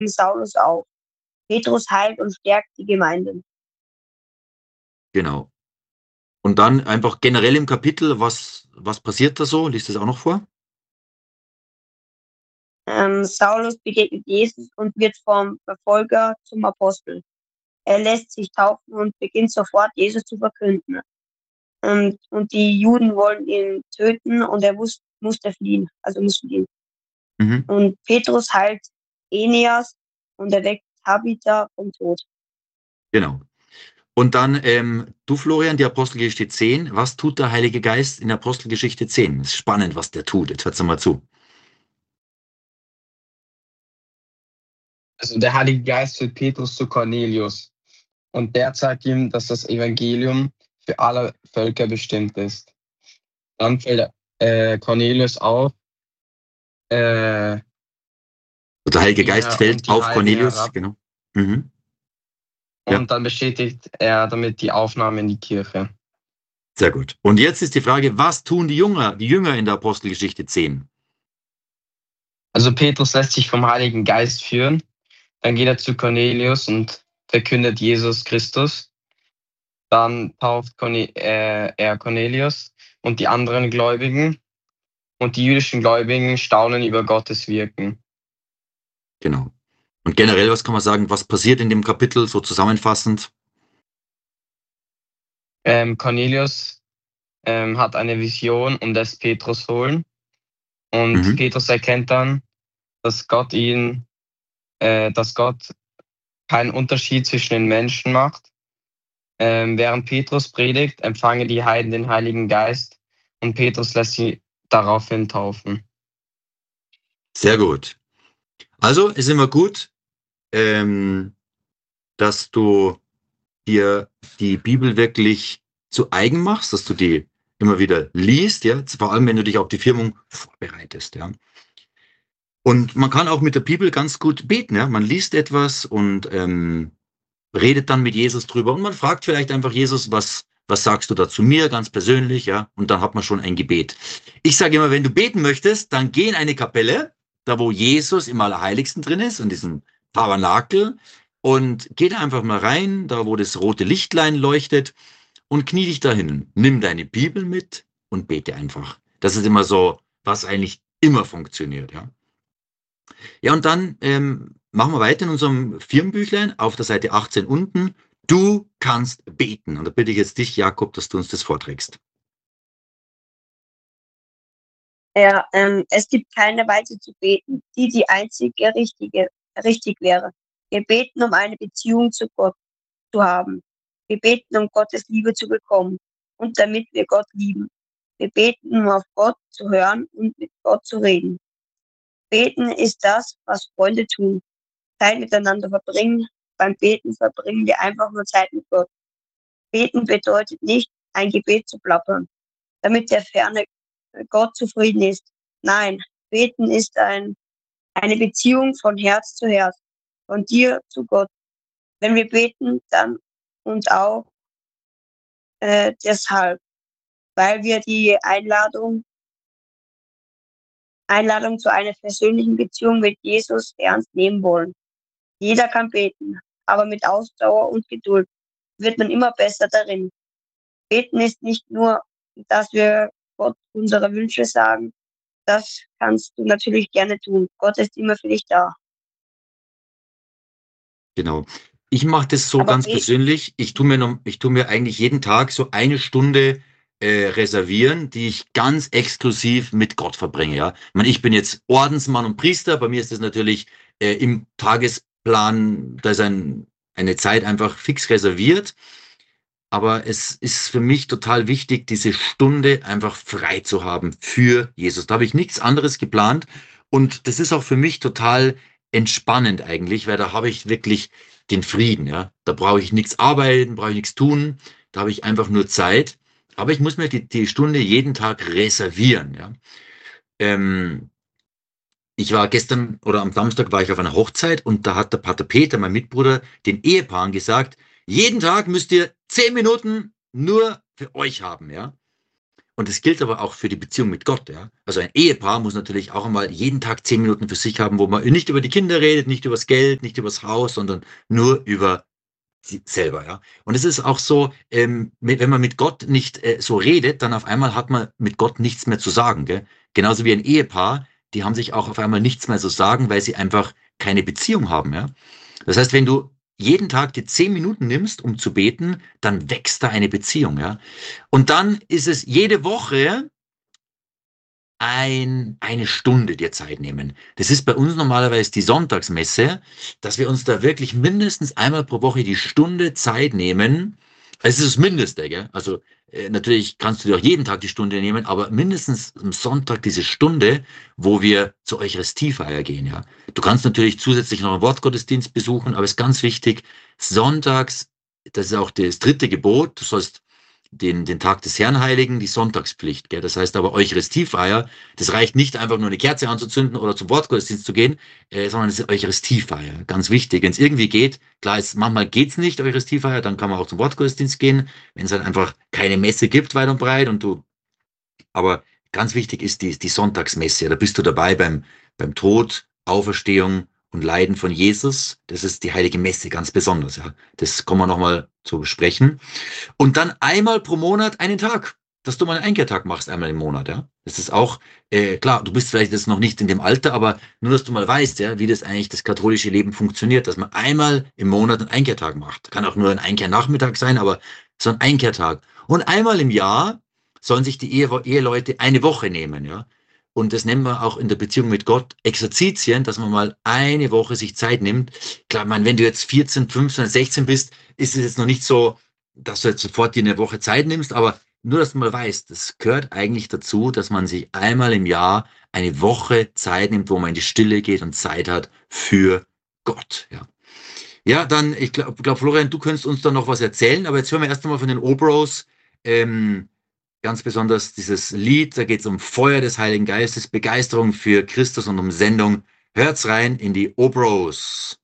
Saulus auf. Petrus heilt und stärkt die Gemeinden. Genau. Und dann einfach generell im Kapitel, was passiert da so? Liest das auch noch vor? Saulus begegnet Jesus und wird vom Verfolger zum Apostel. Er lässt sich taufen und beginnt sofort, Jesus zu verkünden. Und die Juden wollen ihn töten und er musste fliehen, also muss fliehen. Mhm. Und Petrus heilt Eneas und erweckt Tabitha vom Tod. Genau. Und dann, du Florian, die Apostelgeschichte 10. Was tut der Heilige Geist in Apostelgeschichte 10? Das ist spannend, was der tut. Jetzt hört mal zu. Also der Heilige Geist führt Petrus zu Cornelius und der zeigt ihm, dass das Evangelium für alle Völker bestimmt ist. Dann fällt Cornelius auf, Der Heilige Geist fällt auf Cornelius, genau. Mhm. Ja. Und dann bestätigt er damit die Aufnahme in die Kirche. Sehr gut. Und jetzt ist die Frage, was tun die Jünger in der Apostelgeschichte 10? Also Petrus lässt sich vom Heiligen Geist führen. Dann geht er zu Cornelius und verkündet Jesus Christus. Dann tauft er Cornelius und die anderen Gläubigen. Und die jüdischen Gläubigen staunen über Gottes Wirken. Genau. Und generell, was kann man sagen, was passiert in dem Kapitel, so zusammenfassend? Cornelius hat eine Vision und lässt Petrus holen. Und Petrus erkennt dann, dass Gott keinen Unterschied zwischen den Menschen macht. Während Petrus predigt, empfangen die Heiden den Heiligen Geist und Petrus lässt sie daraufhin taufen. Sehr gut. Also ist immer gut, dass du dir die Bibel wirklich zu eigen machst, dass du die immer wieder liest, ja, vor allem wenn du dich auf die Firmung vorbereitest, ja. Und man kann auch mit der Bibel ganz gut beten, ja. Man liest etwas und redet dann mit Jesus drüber und man fragt vielleicht einfach Jesus, was sagst du da zu mir ganz persönlich, ja, und dann hat man schon ein Gebet. Ich sage immer, wenn du beten möchtest, dann geh in eine Kapelle, da wo Jesus im Allerheiligsten drin ist, in diesem Tabernakel, und geh da einfach mal rein, da wo das rote Lichtlein leuchtet, und knie dich dahin. Nimm deine Bibel mit und bete einfach. Das ist immer so, was eigentlich immer funktioniert, ja. Ja, und dann machen wir weiter in unserem Firmenbüchlein auf der Seite 18 unten. Du kannst beten. Und da bitte ich jetzt dich, Jakob, dass du uns das vorträgst. Ja, es gibt keine Weise zu beten, die einzige richtig wäre. Wir beten, um eine Beziehung zu Gott zu haben. Wir beten, um Gottes Liebe zu bekommen und damit wir Gott lieben. Wir beten, um auf Gott zu hören und mit Gott zu reden. Beten ist das, was Freunde tun. Zeit miteinander verbringen. Beim Beten verbringen wir einfach nur Zeit mit Gott. Beten bedeutet nicht, ein Gebet zu plappern, damit der ferne Gott zufrieden ist. Nein, beten ist eine Beziehung von Herz zu Herz, von dir zu Gott. Wenn wir beten, dann und auch deshalb, weil wir die Einladung zu einer persönlichen Beziehung mit Jesus ernst nehmen wollen. Jeder kann beten, aber mit Ausdauer und Geduld wird man immer besser darin. Beten ist nicht nur, dass wir Gott unsere Wünsche sagen. Das kannst du natürlich gerne tun. Gott ist immer für dich da. Genau. Ich mache das so Aber ganz persönlich. Ich tu mir eigentlich jeden Tag so eine Stunde reservieren, die ich ganz exklusiv mit Gott verbringe. Ja, ich meine, ich bin jetzt Ordensmann und Priester. Bei mir ist das natürlich im Tagesplan, da ist eine Zeit einfach fix reserviert. Aber es ist für mich total wichtig, diese Stunde einfach frei zu haben für Jesus. Da habe ich nichts anderes geplant. Und das ist auch für mich total entspannend eigentlich, weil da habe ich wirklich den Frieden. Ja, da brauche ich nichts arbeiten, brauche ich nichts tun. Da habe ich einfach nur Zeit. Aber ich muss mir die Stunde jeden Tag reservieren. Ja. Ich war gestern oder am Samstag war ich auf einer Hochzeit und da hat der Pater Peter, mein Mitbruder, den Ehepaaren gesagt, jeden Tag müsst ihr 10 Minuten nur für euch haben, ja. Und das gilt aber auch für die Beziehung mit Gott. Ja? Also ein Ehepaar muss natürlich auch einmal jeden Tag 10 Minuten für sich haben, wo man nicht über die Kinder redet, nicht über das Geld, nicht über das Haus, sondern nur über sie selber. Ja? Und es ist auch so, wenn man mit Gott nicht so redet, dann auf einmal hat man mit Gott nichts mehr zu sagen. Gell? Genauso wie ein Ehepaar, die haben sich auch auf einmal nichts mehr zu sagen, weil sie einfach keine Beziehung haben. Ja? Das heißt, wenn du jeden Tag die 10 Minuten nimmst, um zu beten, dann wächst da eine Beziehung. Ja? Und dann ist es jede Woche eine Stunde dir Zeit nehmen. Das ist bei uns normalerweise die Sonntagsmesse, dass wir uns da wirklich mindestens einmal pro Woche die Stunde Zeit nehmen. Es ist das Mindeste, gell? Also natürlich kannst du dir auch jeden Tag die Stunde nehmen, aber mindestens am Sonntag diese Stunde, wo wir zur Eucharistiefeier gehen, ja. Du kannst natürlich zusätzlich noch einen Wortgottesdienst besuchen, aber es ist ganz wichtig, sonntags, das ist auch das 3. Gebot, du sollst den Tag des Herrn heiligen, die Sonntagspflicht. Gell? Das heißt aber Eucharistiefeier, das reicht nicht einfach nur eine Kerze anzuzünden oder zum Wortgottesdienst zu gehen, sondern es ist Eucharistiefeier. Ganz wichtig. Wenn es irgendwie geht, klar ist, manchmal geht's nicht, Eucharistiefeier, dann kann man auch zum Wortgottesdienst gehen, wenn es halt einfach keine Messe gibt, weit und breit und du, aber ganz wichtig ist die Sonntagsmesse. Da bist du dabei beim Tod, Auferstehung und Leiden von Jesus. Das ist die heilige Messe ganz besonders. Ja. Das kommen wir nochmal zu besprechen. Und dann einmal pro Monat einen Tag, dass du mal einen Einkehrtag machst, einmal im Monat. Ja. Das ist auch, klar, du bist vielleicht jetzt noch nicht in dem Alter, aber nur, dass du mal weißt, ja, wie das eigentlich das katholische Leben funktioniert, dass man einmal im Monat einen Einkehrtag macht. Kann auch nur ein Einkehrnachmittag sein, aber so ein Einkehrtag. Und einmal im Jahr sollen sich die Eheleute eine Woche nehmen, ja. Und das nennen wir auch in der Beziehung mit Gott Exerzitien, dass man mal eine Woche sich Zeit nimmt. Klar, man, wenn du jetzt 14, 15, 16 bist, ist es jetzt noch nicht so, dass du jetzt sofort dir eine Woche Zeit nimmst, aber nur, dass du mal weißt, das gehört eigentlich dazu, dass man sich einmal im Jahr eine Woche Zeit nimmt, wo man in die Stille geht und Zeit hat für Gott, ja. Ja, dann, ich glaub, Florian, du könntest uns da noch was erzählen, aber jetzt hören wir erst einmal von den Obros, ähm, ganz besonders dieses Lied, da geht es um Feuer des Heiligen Geistes, Begeisterung für Christus und um Sendung. Hört's rein in die Obros.